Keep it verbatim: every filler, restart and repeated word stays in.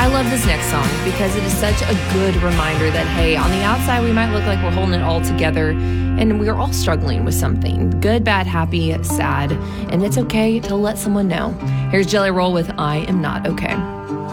I love this next song because it is such a good reminder that, hey, on the outside, we might look like we're holding it all together, and we're all struggling with something. Good, bad, happy, sad, and it's okay to let someone know. Here's Jelly Roll with I Am Not Okay.